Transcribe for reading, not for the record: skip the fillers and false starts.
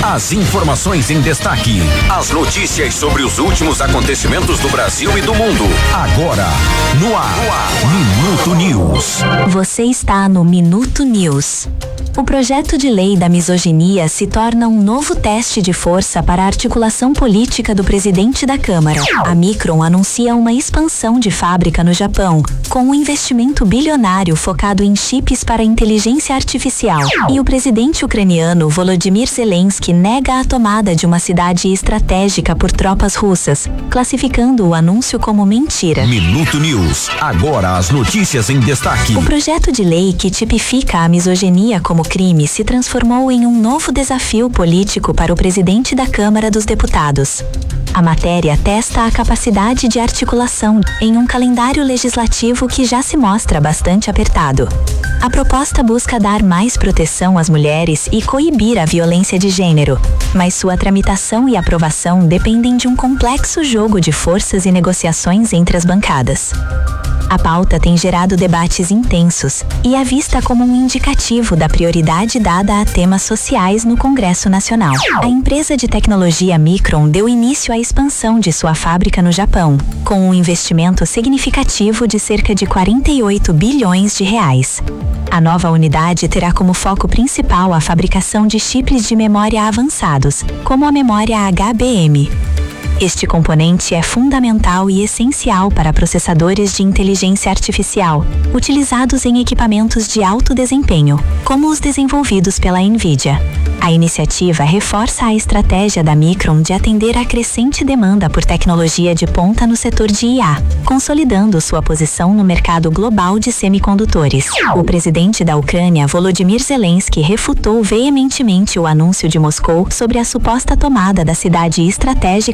As informações em destaque. As notícias sobre os últimos acontecimentos do Brasil e do mundo. Agora, no ar. Minuto News. Você está no Minuto News. O projeto de lei da misoginia se torna um novo teste de força para a articulação política do presidente da Câmara. A Micron anuncia uma expansão de fábrica no Japão, com um investimento bilionário focado em chips para inteligência artificial. E o presidente ucraniano Volodymyr Zelensky nega a tomada de uma cidade estratégica por tropas russas, classificando o anúncio como mentira. Minuto News. Agora as notícias em destaque. O projeto de lei que tipifica a misoginia como crime se transformou em um novo desafio político para o presidente da Câmara dos Deputados. A matéria testa a capacidade de articulação em um calendário legislativo que já se mostra bastante apertado. A proposta busca dar mais proteção às mulheres e coibir a violência de gênero, mas sua tramitação e aprovação dependem de um complexo jogo de forças e negociações entre as bancadas. A pauta tem gerado debates intensos e é vista como um indicativo da prioridade dada a temas sociais no Congresso Nacional. A empresa de tecnologia Micron deu início à expansão de sua fábrica no Japão, com um investimento significativo de cerca de 48 bilhões de reais. A nova unidade terá como foco principal a fabricação de chips de memória avançados, como a memória HBM. Este componente é fundamental e essencial para processadores de inteligência artificial, utilizados em equipamentos de alto desempenho, como os desenvolvidos pela NVIDIA. A iniciativa reforça a estratégia da Micron de atender à crescente demanda por tecnologia de ponta no setor de IA, consolidando sua posição no mercado global de semicondutores. O presidente da Ucrânia, Volodymyr Zelensky, refutou veementemente o anúncio de Moscou sobre a suposta tomada da cidade estratégica